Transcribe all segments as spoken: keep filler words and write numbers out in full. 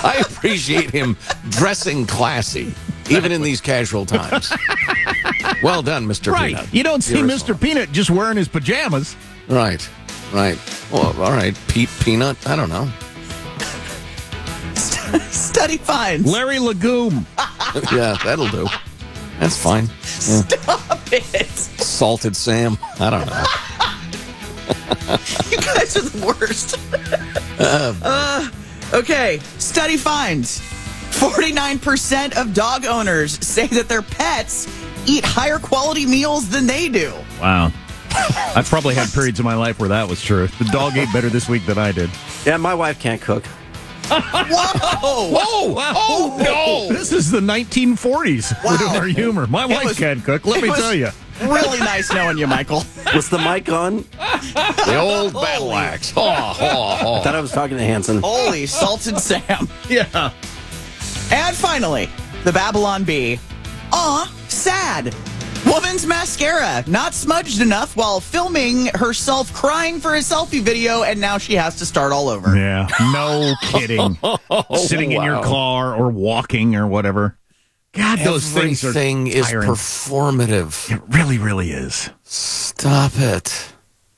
I appreciate him dressing classy, even in these casual times. Well done, Mister Right. Peanut. You don't see You're Mister Peanut just wearing his pajamas. Right, right. Well, all right, Pete Peanut, I don't know. Study finds. Larry Legume. Yeah, that'll do. That's fine. Yeah. Stop it. Salted Sam, I don't know. You guys are the worst. uh, okay, study finds forty-nine percent of dog owners say that their pets eat higher quality meals than they do. Wow. I've probably had periods in my life where that was true. The dog ate better this week than I did. Yeah, my wife can't cook. Whoa! Whoa! Oh, no! This is the nineteen forties. Wow. We're doing our humor. My wife was- can't cook, let it me was- tell you. Really nice knowing you, Michael. Was the mic on? The old battle axe. Ho, ho, ho. I thought I was talking to Hanson. Holy salted Sam. Yeah. And finally, the Babylon Bee. Aw, sad. Woman's mascara not smudged enough while filming herself crying for a selfie video, and now she has to start all over. Yeah. No kidding. Sitting in your wow. car or walking or whatever. God, those things are Everything is tiring. performative. It really, really is. Stop it.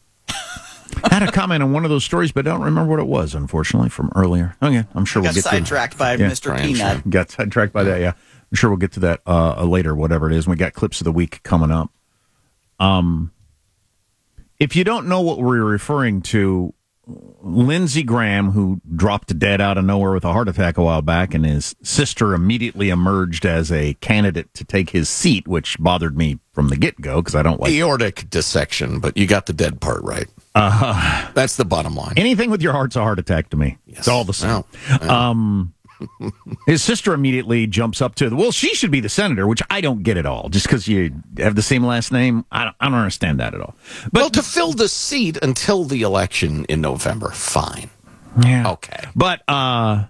I had a comment on one of those stories, but I don't remember what it was, unfortunately, from earlier. Okay, I'm sure Got we'll get to sidetracked by Yeah. Mister Try and Peanut. Got sidetracked by that, yeah. I'm sure we'll get to that uh, later, whatever it is. We got clips of the week coming up. Um, if you don't know what we're referring to, Lindsey Graham, who dropped dead out of nowhere with a heart attack a while back, and his sister immediately emerged as a candidate to take his seat, which bothered me from the get-go because I don't like Aortic dissection, but you got the dead part right. uh, That's the bottom line. anything with your heart's a heart attack to me. Yes. It's all the same. Well, well. Um, his sister immediately jumps up to, well, she should be the senator, which I don't get at all. Just because you have the same last name, I don't, I don't understand that at all. But well, to fill the seat until the election in November, fine. yeah, Okay. But uh,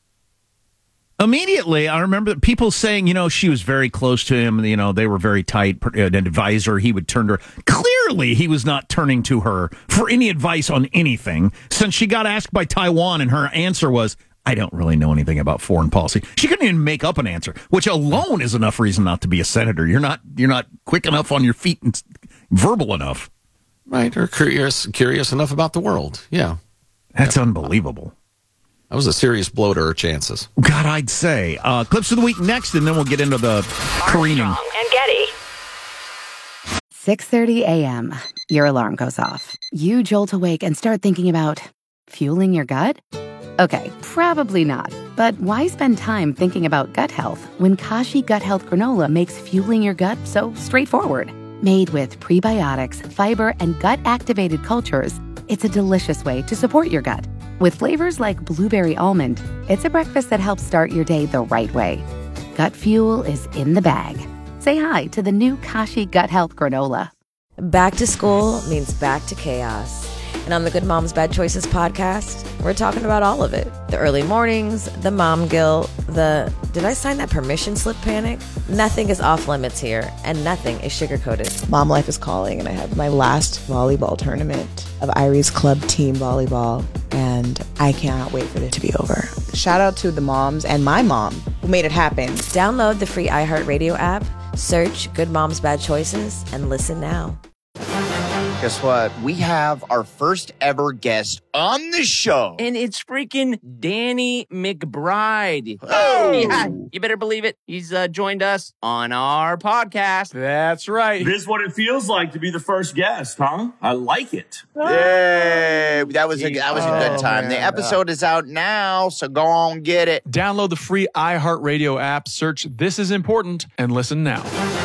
immediately, I remember people saying, you know, she was very close to him. You know, they were very tight. An advisor, he would turn to her. Clearly, he was not turning to her for any advice on anything. Since she got asked by Taiwan, and her answer was, I don't really know anything about foreign policy. She couldn't even make up an answer, which alone is enough reason not to be a senator. You're not you're not quick enough on your feet and verbal enough. Right, or curious curious enough about the world. Yeah. That's unbelievable. That was a serious blow to her chances. God, I'd say. Uh, clips of the week next, and then we'll get into the careening. Armstrong and Getty. six thirty a.m. Your alarm goes off. You jolt awake and start thinking about fueling your gut? Okay, probably not. But why spend time thinking about gut health when Kashi Gut Health Granola makes fueling your gut so straightforward? Made with prebiotics, fiber, and gut-activated cultures, it's a delicious way to support your gut. With flavors like blueberry almond, it's a breakfast that helps start your day the right way. Gut fuel is in the bag. Say hi to the new Kashi Gut Health Granola. Back to school means back to chaos. And on the Good Moms Bad Choices podcast, we're talking about all of it. The early mornings, the mom guilt, the did I sign that permission slip panic? Nothing is off limits here, and nothing is sugar-coated. Mom life is calling, and I have my last volleyball tournament of Irie's club team volleyball, and I cannot wait for it to be over. Shout out to the moms and my mom who made it happen. Download the free iHeartRadio app, search Good Moms Bad Choices, and listen now. Guess what? We have our first ever guest on the show. And it's freaking Danny McBride. Oh. Yeah, you better believe it. He's uh, joined us on our podcast. That's right. This is what it feels like to be the first guest, huh? I like it. Yay. That was a, that was a good Oh, time. man, the episode is out now, so go on get it. Download the free iHeartRadio app, search This Is Important, and listen now.